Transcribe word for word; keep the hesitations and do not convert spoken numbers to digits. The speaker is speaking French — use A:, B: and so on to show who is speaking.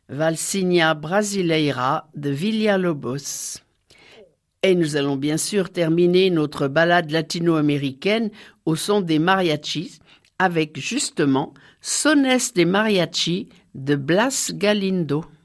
A: Valsinha Brasileira de Villa-Lobos. Et nous allons bien sûr terminer notre balade latino-américaine au son des mariachis avec justement Sones de Mariachi de Blas Galindo.